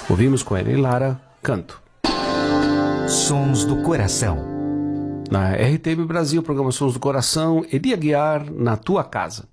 Ouvimos com ela e Lara, Canto. Sons do Coração. Na RTM Brasil, programa Sons do Coração, Elia Guiar, Na Tua Casa.